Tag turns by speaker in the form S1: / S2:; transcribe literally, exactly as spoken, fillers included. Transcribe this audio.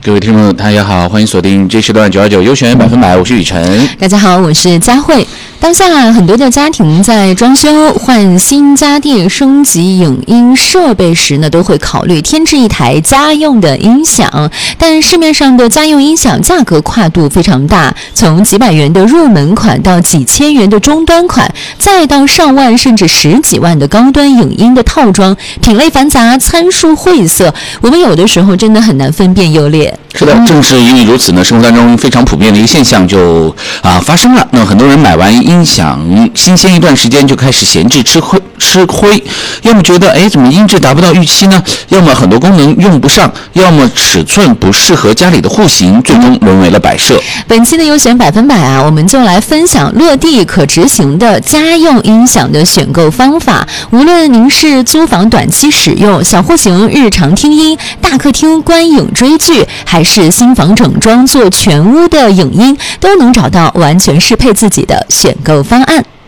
S1: 各位听众大家好，欢迎锁定这时段九二九优选百分百，我是雨晨。
S2: 大家好，我是佳慧。当下很多的家庭在装修、换新家电、升级影音设备时呢，都会考虑添置一台家用的音响。但市面上的家用音响价格跨度非常大，从几百元的入门款到几千元的中端款，再到上万甚至十几万的高端影音的套装，品类繁杂，参数晦涩，我们有的时候真的很难分辨优劣。
S1: 是的，正是因为如此呢，生活当中非常普遍的一个现象就啊发生了。那很多人买完音响新鲜一段时间就开始闲置吃灰吃灰，要么觉得哎怎么音质达不到预期呢？要么很多功能用不上，要么尺寸不适合家里的户型，最终沦为了摆设。
S2: 本期的优选百分百啊，我们就来分享落地可执行的家用音响的选购方法。无论您是租房短期使用、小户型日常听音、大客厅观影追剧，还是新房整装做全屋的影音，都能找到完全适配自己的选购方案。